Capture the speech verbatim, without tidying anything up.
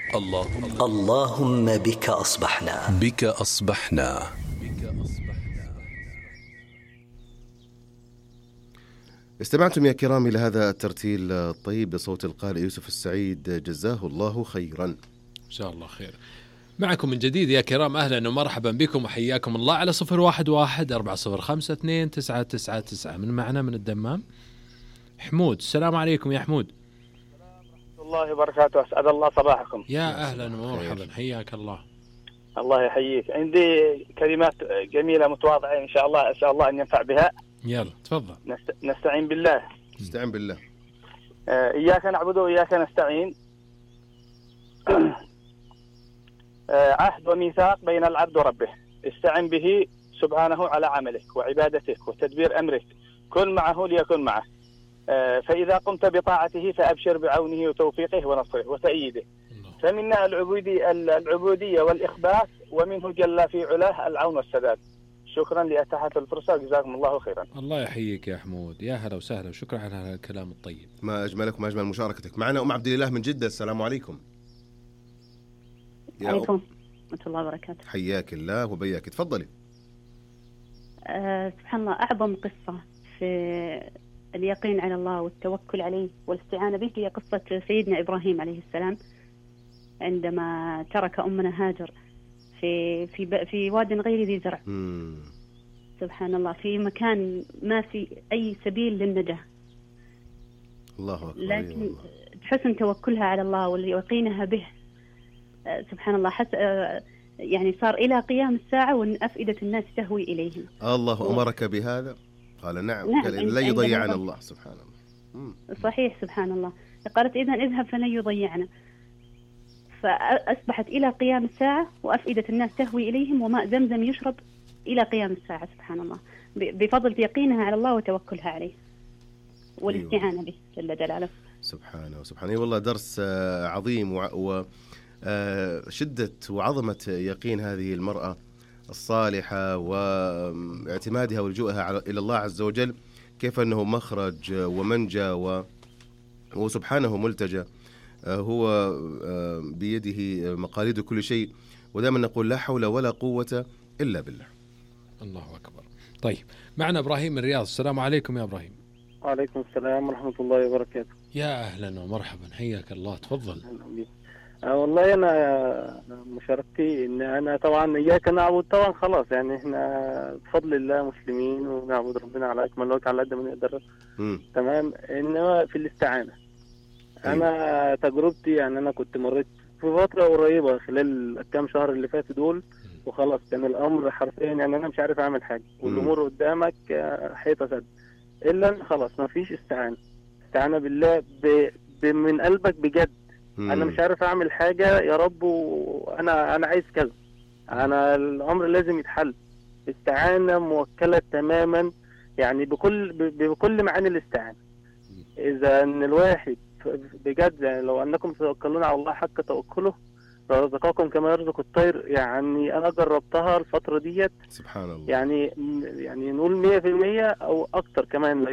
اللهم اللهم بك أصبحنا بك أصبحنا. استمعتم يا كرام إلى هذا الترتيل الطيب بصوت القارئ يوسف السعيد، جزاه الله خيرا. إن شاء الله خير. معكم من جديد يا كرام، أهلا ومرحبا بكم وحياكم الله على صفر واحد واحد أربعة صفر خمسة اثنين تسعة تسعة تسعة. من معنا من الدمام حمود. السلام عليكم يا حمود. الله وبركاته، أسعد الله صباحكم. يا أهلا ومرحبا، حياك الله. الله يحييك. عندي كلمات جميلة متواضعة إن شاء الله، أسأل الله أن ينفع بها. يلا تفضل. نست... نستعين بالله. نستعين بالله. آه، إياك نعبد وإياك نستعين. آه، عهد وميثاق بين العبد وربه، استعن به سبحانه على عملك وعبادتك وتدبير أمرك، كن معه ليكن معه. آه، فإذا قمت بطاعته فأبشر بعونه وتوفيقه ونصره وتأييده. فمنها العبودية العبودية والإخبات، ومنه جل في علاه العون والسداد. شكرا لأتاحة الفرصة، جزاكم الله خيرا. الله يحييك يا حمود، يا هلا وسهلا، وشكرا على هذا الكلام الطيب. ما أجملك وما أجمل مشاركتك معنا. أم عبد الله من جدة، السلام عليكم. عليكم ورحمة الله وبركاته. حياك الله وبياك، تفضلي. أه سبحان الله، أعظم قصة في اليقين على الله والتوكل عليه والاستعانة به هي قصة سيدنا إبراهيم عليه السلام، عندما ترك أمنا هاجر في في في واد غير ذي زرع. مم. سبحان الله، في مكان ما في أي سبيل للنجاة. الله أكبر. لكن حسن توكلها على الله واليقينها به، سبحان الله، حس يعني صار إلى قيام الساعة وأن أفئدة الناس تهوي إليهم. الله أمرك بهذا؟ قال نعم, نعم. قال لا يضيعنا الله. سبحان الله. مم. صحيح، سبحان الله. قالت إذن اذهب فلن يضيعنا، فأصبحت إلى قيام الساعة وأفئدة الناس تهوي إليهم وماء زمزم يشرب إلى قيام الساعة. سبحان الله، بفضل يقينها على الله وتوكلها عليه والاستعانة به جل جلاله. سبحانه وسبحانه. والله درس عظيم، وشدة وعظمة يقين هذه المرأة الصالحة واعتمادها ولجوءها إلى الله عز وجل، كيف أنه مخرج ومنجى وسبحانه ملتجى، هو بيده مقاليد كل شيء، ودائما نقول لا حول ولا قوة إلا بالله. الله أكبر. طيب، معنا إبراهيم من الرياض. السلام عليكم يا إبراهيم. وعليكم السلام ورحمة الله وبركاته. يا أهلا ومرحبا، حياك الله، تفضل. أه والله أنا مشاركتي إن أنا طبعا إياك نعبد، طبعا خلاص يعني إحنا بفضل الله مسلمين ونعبد ربنا على أكمل وجه على قد ما نقدر. تمام. إنما في الاستعانة، أنا تجربتي يعني أنا كنت مريت في فترة قريبة خلال الكام شهر اللي فاتوا دول، وخلاص كان الأمر حرفيا يعني أنا مش عارف أعمل حاجة، والأمور قدامك حيطة سد، إلا خلاص ما فيش استعانة. استعانة بالله ب... ب... من قلبك بجد. مم. أنا مش عارف أعمل حاجة يا رب، وأنا أنا عايز كذا، أنا الأمر لازم يتحل. استعانة موكلة تماما، يعني بكل ب... بكل معاني الاستعانة. إذا أن الواحد بجد يعني لو أنكم تتوكلون على الله حق توكله رزقكم كما يرزق الطير، يعني أنا جربتها الفترة ديت. سبحان الله. يعني يعني نقول مية في المية أو أكتر كمان.